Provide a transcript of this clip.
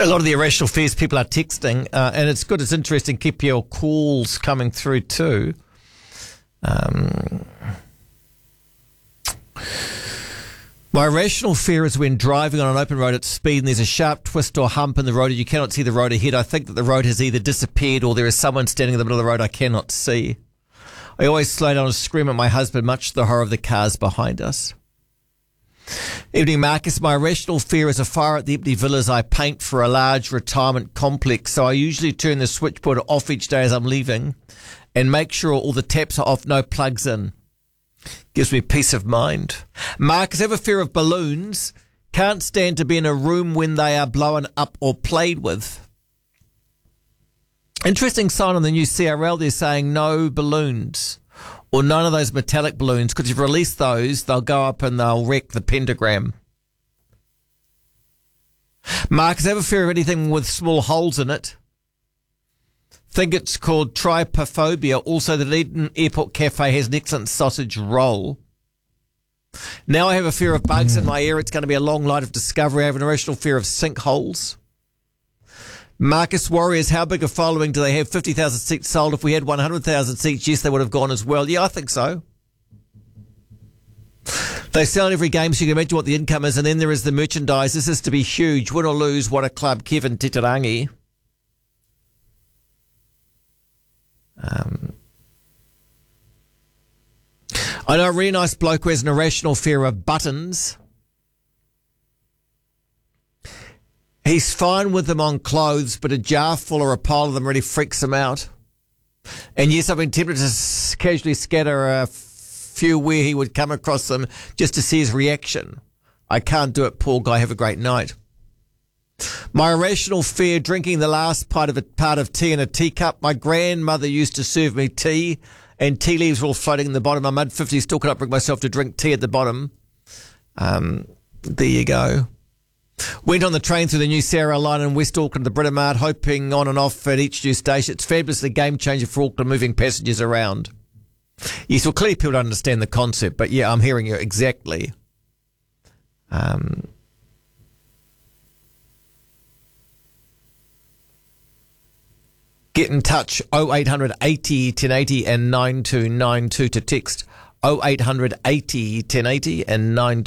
A lot of the irrational fears people are texting, and it's good, it's interesting. Keep your calls coming through too. My irrational fear is when driving on an open road at speed and there's a sharp twist or hump in the road and you cannot see the road ahead. I think that the road has either disappeared or there is someone standing in the middle of the road I cannot see. I always slow down and scream at my husband, much to the horror of the cars behind us. Evening, Marcus. My irrational fear is a fire at the empty villas I paint for a large retirement complex, so I usually turn the switchboard off each day as I'm leaving and make sure all the taps are off, no plugs in. Gives me peace of mind. Marcus, I have a fear of balloons. Can't stand to be in a room when they are blown up or played with. Interesting sign on the new CRL. They're saying no balloons or none of those metallic balloons, because if you release those, they'll go up and they'll wreck the pentagram. Marcus, I have a fear of anything with small holes in it. Think it's called trypophobia. Also, the Eden Airport Cafe has an excellent sausage roll. Now I have a fear of bugs in my ear. It's going to be a long night of discovery. I have an irrational fear of sinkholes. Marcus, Warriors, how big a following do they have? 50,000 seats sold. If we had 100,000 seats, yes, they would have gone as well. Yeah, I think so. They sell at every game, so you can imagine what the income is. And then there is the merchandise. This is to be huge. Win or lose, what a club. Kevin Titarangi. I know a really nice bloke who has an irrational fear of buttons. He's fine with them on clothes, but a jar full or a pile of them really freaks him out. And yes, I've been tempted to casually scatter a few where he would come across them just to see his reaction. I can't do it, poor guy. Have a great night. My irrational fear, drinking the last part of tea in a teacup. My grandmother used to serve me tea, and tea leaves were all floating in the bottom. I'm mid-50s, still cannot bring myself to drink tea at the bottom. There you go. Went on the train through the new Sarah line in West Auckland, the Britomart, hoping on and off at each new station. It's fabulously a game changer for Auckland, moving passengers around. Yes, well, clearly people don't understand the concept, but yeah, I'm hearing you exactly. Get in touch, 0800 80 1080 and 9292 to text 0800 80 1080 and 9292.